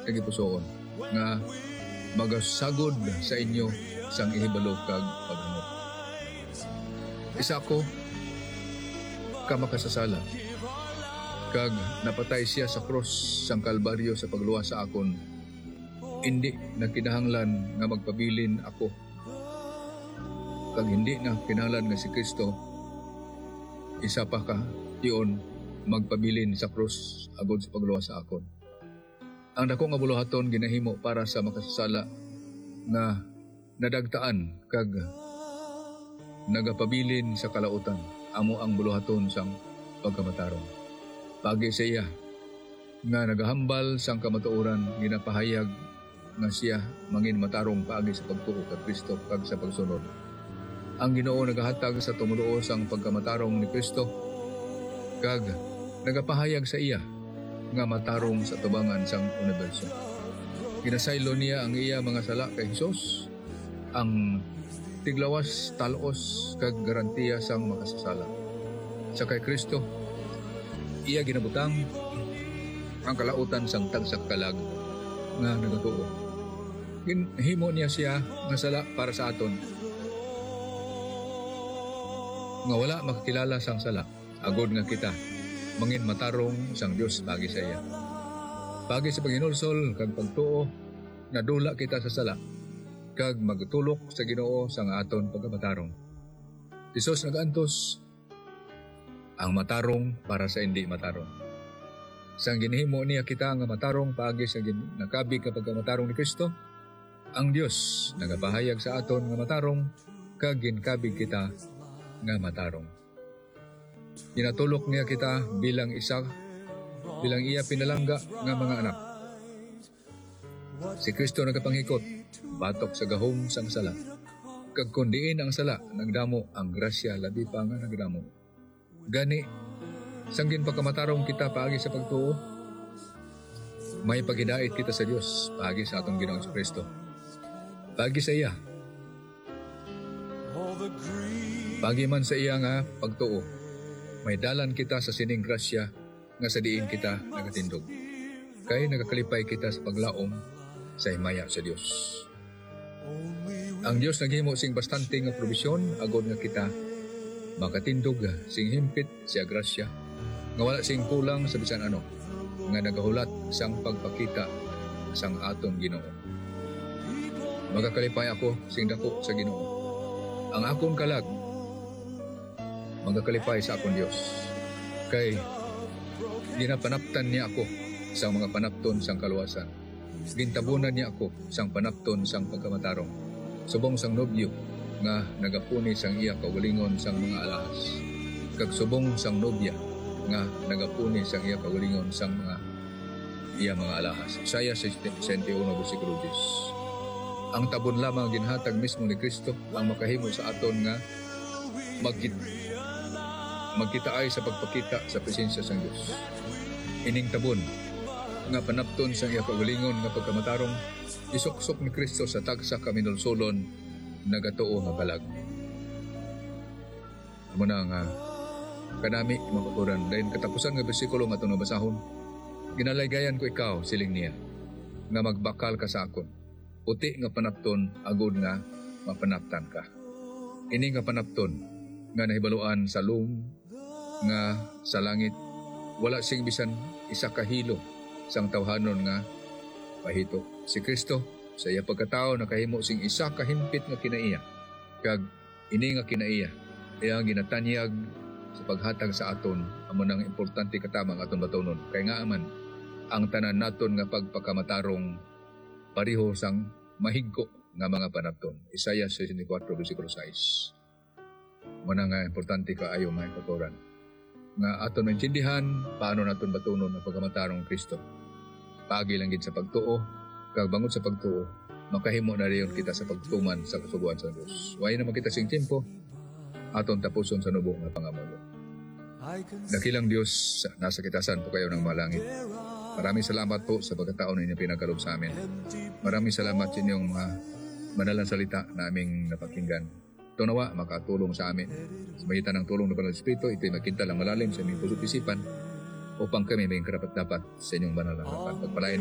sa gipusoon nga magasagod sa inyo sang ihibalo kag paghamot. Isa ko ka makasasala kag napatay siya sa cross sang Kalbaryo sa pagluwas sa akon. Hindi na kinahanglan nga magpabilin ako kag hindi na kinahanglan nga si Kristo isa pa ka iyon magpabilin sa cross agod sa pagluwas sa akon. Ang dako nga buluhaton ginahimo para sa makasasala nga nadagtaan kag nagapabilin sa kalautan. Amo ang buluhaton sang pagkamatarong. Pagi sa iya nga nagahambal sang kamatuoran ginapahayag nga siya mangin matarong paagi sa pagtuo kay Kristo kag sa pagsunod. Ang Ginoo nagahatag sa tumuduo sang pagkamatarong ni Kristo kag nagapahayag sa iya nga matarong sa tubangan sang universo. Ginasaylo niya ang iya mga sala kay Hesus, ang tiglawas, talos kag garantiya sang makasasala. Sa kay Kristo, iya ginabutang ang kalautan sang tagsak kalag nga nagatuo. Ginhimo niya siya nga sala para sa aton nga wala makakilala sang sala agod nga kita mangin matarong sang Dios bagi sa iya. Bagi sa paginulsol kag pagtuo nadula kita sa sala kag magtulok sa Ginoo sang aton pagkamatarong. Hesus nagantos ang matarong para sa hindi matarong. Sang ginhimo niya kita nga matarong paagi sa nakabig kapag matarong ni Kristo, ang Dios nagapahayag sa aton nga matarong kag ginkabig kita nga matarong. Ginatulok niya kita bilang iya pinalangga nga mga anak. Si Kristo nagapanghikot batok sa gahom sang sala. Kag kundiin ang sala nagdamo ang grasya labi pa nga nagdamo. Gani sanggin pagkamatarong kita paagi sa pagtuo, may pagidait kita sa Dios paagi sa atong Ginoong Kristo. Paagi sa iya. Paagi man sa iya nga pagtuo, may dalan kita sa sining grasya nga sa diin kita nagatindog. Kay nagakalipay kita sa paglaom sa himaya sa Dios. Ang Dios naghimo sing bastante nga probisyon agod nga kita makatindog sing himpit siya grasya nga wala sing kulang sa bisan ano nga nagahulat sang pagpakita sang aton Ginoo. Magakalipay ako sing dako sa Ginoo. Ang akon kalag magakalipay sa akon Dios. Kay ginapanaptan niya ako sang mga panapton sang kaluwasan. Gintabunan niya ako sang panapton sang pagkamatarong. Subong sang nobyo nga nagapuni sang iya kaugalingon sang mga alahas. Kag subong sang nobya nga nagapuni sang iya kaugalingon sang mga iya mga alahas. Isaiah 61 versikulo 10. Ang tabon lamang ginhatag mismo ni Kristo ang makahimo sa aton nga magkitaay sa pagpakita sa presensya sang Dios. Ining tabon nga panapton sang iya kaugalingon nga pagkamatarong isuksok ni Kristo sa tagsa kaminulsolon nagatuo nga balag. Amo na nga kanami maputuran dahil katapusan nga bersikulo nga itong nabasahon. Ginalaygayan ko ikaw, siling niya, nga magbakal ka sa akon. Puti nga panapton, agod nga mapanaptan ka. Ini nga panapton nga nahibaluan sa nga sa langit, wala sing bisan isa kahilo sang tawhanon nga pahito. Si Kristo sa iya pagkatao nakahimo sing isa kahimpit nga kinaiya. Kag ini nga kinaiya iya ginatanyag sa paghatag sa aton amo nang importante katamang aton batunon. Kay nga man ang tanan naton nga pagpakamatarong pareho sang mahigko nga mga panapton. Isaiah 64 versikulo 6. Muna nga importante kaayo mga katuran nga aton maintindihan paano naton batunon ang pagkamatarong Kristo. Pagi lang gid sa pagtuo kag bangod sa pagtuo makahimo na riyon kita sa pagtuman sa kasubuan sa Dios. Way na makita sing tempo aton tapuson sa nubo nga pangamuyo. Dakilang Dios nasa kitasan po kayo ng malangit. Maraming salamat po sa pagkataon ninyo pinagkaloob sa amin. Maraming salamat sa inyong mga manalang salita na aming napakinggan. Ito nawa makatulong sa amin. Sa magitan ng tulong ng Banal Espiritu, ito'y magkinta lang malalim sa aming puso't isipan upang kami may karapat-dapat sa inyong banal na harapan. Pagpalain